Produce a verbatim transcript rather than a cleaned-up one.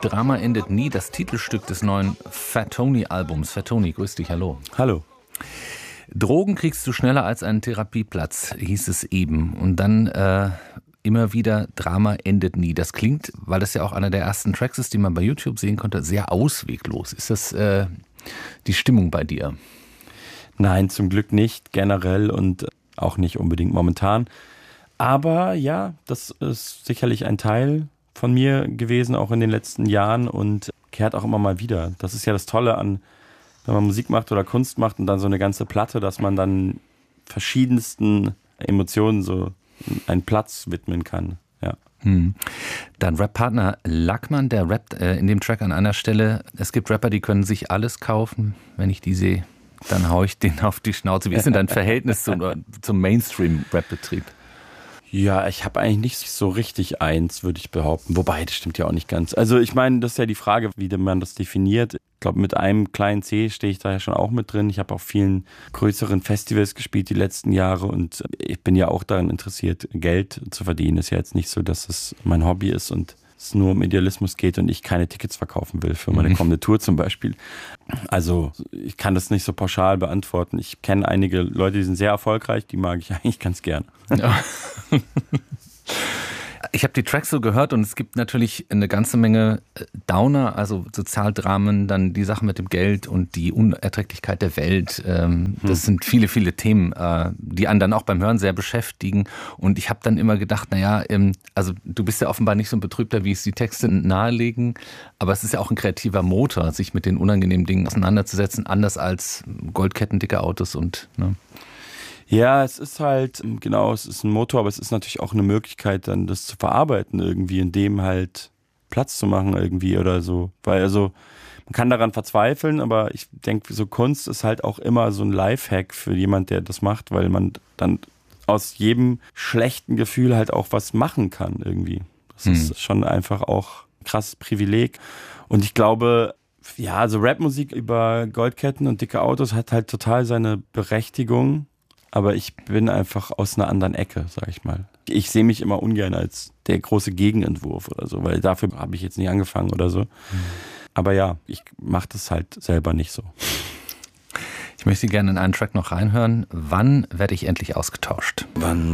Drama endet nie, das Titelstück des neuen Fat Tony-Albums. Fat Tony, grüß dich, hallo. Hallo. Drogen kriegst du schneller als einen Therapieplatz, hieß es eben. Und dann äh, immer wieder, Drama endet nie. Das klingt, weil das ja auch einer der ersten Tracks ist, die man bei YouTube sehen konnte, sehr ausweglos. Ist das äh, die Stimmung bei dir? Nein, zum Glück nicht, generell und auch nicht unbedingt momentan. Aber ja, das ist sicherlich ein Teil von mir gewesen, auch in den letzten Jahren und kehrt auch immer mal wieder. Das ist ja das Tolle an, wenn man Musik macht oder Kunst macht und dann so eine ganze Platte, dass man dann verschiedensten Emotionen so einen Platz widmen kann. Ja. Hm. Dein Rap-Partner Lackmann, der rappt äh, in dem Track an einer Stelle, es gibt Rapper, die können sich alles kaufen. Wenn ich die sehe, dann hau ich den auf die Schnauze. Wie ist denn dein Verhältnis zum, zum Mainstream-Rap-Betrieb? Ja, ich habe eigentlich nicht so richtig eins, würde ich behaupten. Wobei, das stimmt ja auch nicht ganz. Also ich meine, das ist ja die Frage, wie man das definiert. Ich glaube, mit einem kleinen C stehe ich da ja schon auch mit drin. Ich habe auf vielen größeren Festivals gespielt die letzten Jahre und ich bin ja auch daran interessiert, Geld zu verdienen. Ist ja jetzt nicht so, dass es mein Hobby ist und es nur um Idealismus geht und ich keine Tickets verkaufen will für meine kommende Tour zum Beispiel. Also ich kann das nicht so pauschal beantworten. Ich kenne einige Leute, die sind sehr erfolgreich, die mag ich eigentlich ganz gern. Ja. Ich habe die Tracks so gehört und es gibt natürlich eine ganze Menge Downer, also Sozialdramen, dann die Sache mit dem Geld und die Unerträglichkeit der Welt. Das hm. sind viele, viele Themen, die einen dann auch beim Hören sehr beschäftigen. Und ich habe dann immer gedacht, naja, also du bist ja offenbar nicht so ein Betrübter, wie es die Texte nahelegen, aber es ist ja auch ein kreativer Motor, sich mit den unangenehmen Dingen auseinanderzusetzen, anders als Goldketten, dicke Autos und... Ne? Ja, es ist halt, genau, es ist ein Motor, aber es ist natürlich auch eine Möglichkeit, dann das zu verarbeiten irgendwie, in dem halt Platz zu machen irgendwie oder so. Weil also, man kann daran verzweifeln, aber ich denke, so Kunst ist halt auch immer so ein Lifehack für jemand, der das macht, weil man dann aus jedem schlechten Gefühl halt auch was machen kann irgendwie. Das hm. ist schon einfach auch ein krasses Privileg. Und ich glaube, ja, also Rapmusik über Goldketten und dicke Autos hat halt total seine Berechtigung. Aber ich bin einfach aus einer anderen Ecke, sag ich mal. Ich sehe mich immer ungern als der große Gegenentwurf oder so, weil dafür habe ich jetzt nicht angefangen oder so. Mhm. Aber ja, ich mache das halt selber nicht so. Ich möchte gerne in einen Track noch reinhören. Wann werde ich endlich ausgetauscht? Wann